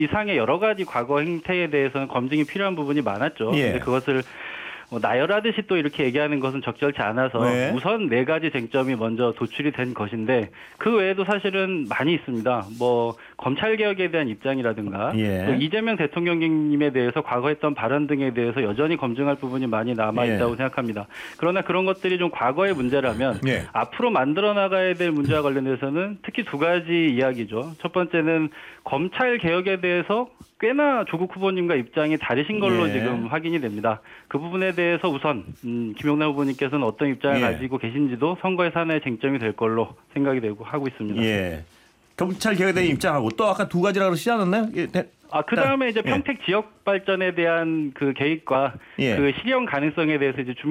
이상의 여러 가지 과거 행태에 대해서는 검증이 필요한 부분이 많았죠. 예. 근데 그것을 나열하듯이 또 이렇게 얘기하는 것은 적절치 않아서 네. 우선 4가지 쟁점이 먼저 도출이 된 것인데 그 외에도 사실은 많이 있습니다. 뭐 검찰개혁에 대한 입장이라든가 예. 또 이재명 대통령님에 대해서 과거 했던 발언 등에 대해서 여전히 검증할 부분이 많이 남아있다고 예. 생각합니다. 그러나 그런 것들이 좀 과거의 문제라면 예. 앞으로 만들어 나가야 될 문제와 관련해서는 특히 2가지 이야기죠. 첫 번째는 검찰개혁에 대해서 꽤나 조국 후보님과 입장이 다르신 걸로 예. 지금 확인이 됩니다. 그 부분에 대해서 우선 김용남 후보님께서는 어떤 입장을 예. 가지고 계신지도 선거의 하나의 쟁점이 될 걸로 생각이 되고 하고 있습니다. 예. 검찰 개혁에 대한 입장하고 또 아까 2가지라고 그러시지 않았나요? 예. 그 다음에 이제 평택 지역 발전에 대한 그 계획과 예. 그 실현 가능성에 대해서 이제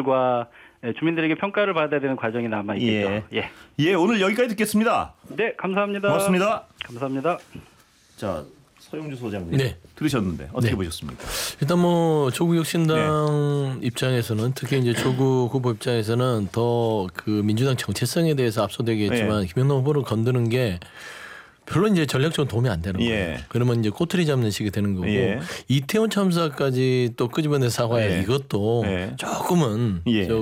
주민들에게 평가를 받아야 되는 과정이 남아 있겠죠. 예. 예, 오늘 여기까지 듣겠습니다. 네, 감사합니다. 고맙습니다. 감사합니다. 자, 서영주 소장님. 네. 들으셨는데 어떻게 네. 보셨습니까? 일단 뭐 조국 혁신당 입장에서는 특히 이제 조국 후보 입장에서는 더 그 민주당 정체성에 대해서 압도되겠지만 김영남 후보를 건드는 게 별로 이제 전략적으로 도움이 안 되는 거예요. 예. 그러면 이제 꼬투리 잡는 식이 되는 거고 예. 이태원 참사까지 또 끄집어내 사과해 예. 이것도 예. 조금은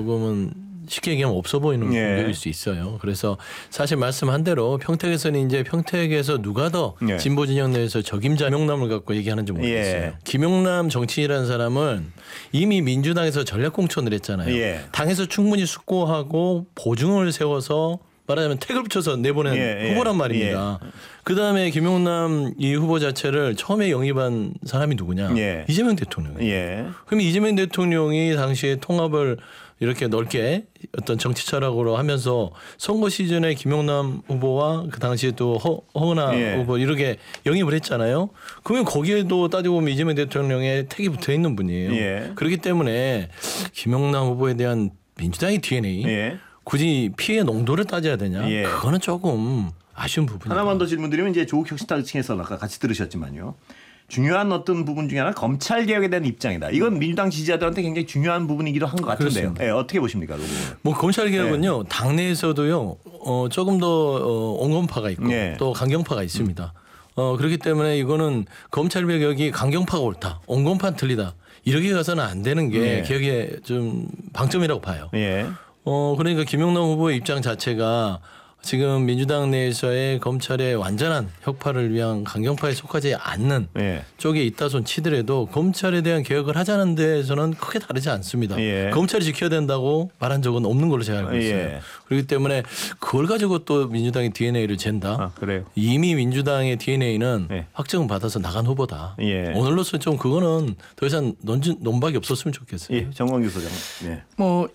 쉽게 얘기하면 없어 보이는 공격일 수 있어요. 그래서 사실 말씀한 대로 평택에서는 이제 평택에서 누가 더 예. 진보 진영 내에서 적임자 김용남을 갖고 얘기하는지 모르겠어요. 예. 김용남 정치인이라는 사람은 이미 민주당에서 전략 공천을 했잖아요. 예. 당에서 충분히 숙고하고 보증을 세워서 말하자면 택을 붙여서 내보낸 후보란 말입니다. 그다음에 김용남 이 후보 자체를 처음에 영입한 사람이 누구냐? 예. 이재명 대통령이에요. 예. 그럼 이재명 대통령이 당시에 통합을 이렇게 넓게 어떤 정치 철학으로 하면서 선거 시즌에 김용남 후보와 그 당시에 또 허은하 예. 후보 이렇게 영입을 했잖아요. 그러면 거기에도 따지고 보면 이재명 대통령의 택이 붙어 있는 분이에요. 예. 그렇기 때문에 김용남 후보에 대한 민주당의 DNA 예. 굳이 피해 농도를 따져야 되냐? 예. 그거는 조금 아쉬운 부분이에요. 하나만 더 질문드리면 이제 조국 혁신당 층에서 아까 같이 들으셨지만요. 중요한 어떤 부분 중에 하나 검찰 개혁에 대한 입장이다. 이건 민주당 지지자들한테 굉장히 중요한 부분이기도 한 것 같은데요. 예, 어떻게 보십니까? 그 부분은? 뭐 검찰 개혁은요 당내에서도요 조금 더 온건파가 있고 또 강경파가 있습니다. 그렇기 때문에 이거는 검찰 개혁이 강경파가 옳다, 온건파는 틀리다 이렇게 가서는 안 되는 게 개혁의 좀 방점이라고 봐요. 그러니까 김용남 후보의 입장 자체가 지금 민주당 내에서의 검찰의 완전한 혁파를 위한 강경파에 속하지 않는 쪽에 있다 손 치더라도 검찰에 대한 개혁을 하자는 데에서는 크게 다르지 않습니다. 검찰이 지켜야 된다고 말한 적은 없는 걸로 제가 알고 있어요. 그렇기 때문에 그걸 가지고 또 민주당의 DNA를 잰다. 그래요. 이미 민주당의 DNA는 확정을 받아서 나간 후보다. 오늘로서 좀 그거는 더 이상 논박이 없었으면 좋겠어요. 정광규 소장. 뭐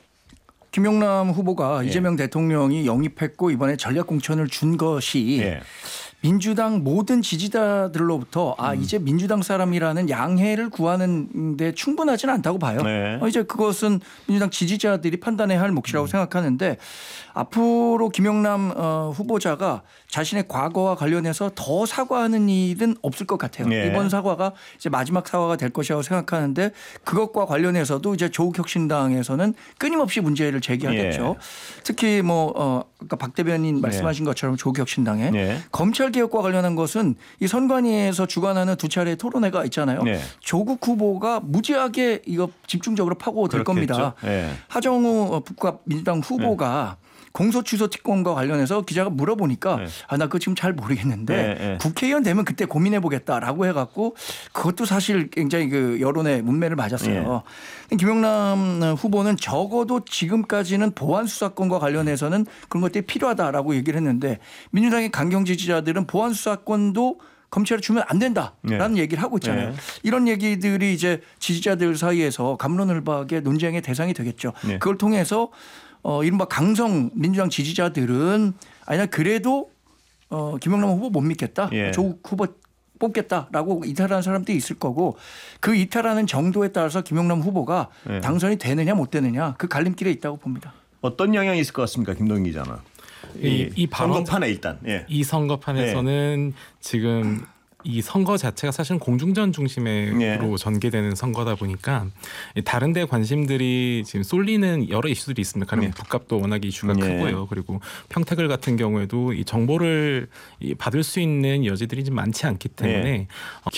김용남 후보가 이재명 대통령이 영입했고 이번에 전략 공천을 준 것이 민주당 모든 지지자들로부터 이제 민주당 사람이라는 양해를 구하는 데 충분하지는 않다고 봐요. 이제 그것은 민주당 지지자들이 판단해야 할 몫이라고 생각하는데 앞으로 김용남 후보자가 자신의 과거와 관련해서 더 사과하는 일은 없을 것 같아요. 이번 사과가 이제 마지막 사과가 될 것이라고 생각하는데 그것과 관련해서도 이제 조국혁신당에서는 끊임없이 문제를 제기하겠죠. 특히 뭐 아까 박 대변인 말씀하신 것처럼 조국혁신당에 검찰 개혁과 관련한 것은 이 선관위에서 주관하는 2차례 토론회가 있잖아요. 조국 후보가 무지하게 이거 집중적으로 파고들 겁니다. 하정우 민주당 후보가 공소 취소 특권과 관련해서 기자가 물어보니까 나 그거 지금 잘 모르겠는데 국회의원 되면 그때 고민해 보겠다라고 해갖고 그것도 사실 굉장히 그 여론의 문매를 맞았어요. 김용남 후보는 적어도 지금까지는 보안 수사권과 관련해서는 그런 것들이 필요하다라고 얘기를 했는데 민주당의 강경 지지자들은 보안 수사권도 검찰에 주면 안 된다라는 얘기를 하고 있잖아요. 이런 얘기들이 이제 지지자들 사이에서 갑론을박의 논쟁의 대상이 되겠죠. 그걸 통해서 이른바 강성 민주당 지지자들은 아니 그래도 김용남 후보 못 믿겠다. 조국 후보 뽑겠다라고 이탈하는 사람들이 있을 거고 그 이탈하는 정도에 따라서 김용남 후보가 당선이 되느냐 못 되느냐 그 갈림길에 있다고 봅니다. 어떤 영향이 있을 것 같습니까? 김동인 기자는. 이 선거판에 일단. 이 선거판에서는 지금 이 선거 자체가 사실은 공중전 중심으로 전개되는 선거다 보니까 다른 데 관심들이 지금 쏠리는 여러 이슈들이 있습니다. 가령 북값도 워낙에 이슈가 크고요. 그리고 평택을 같은 경우에도 이 정보를 받을 수 있는 여지들이 좀 많지 않기 때문에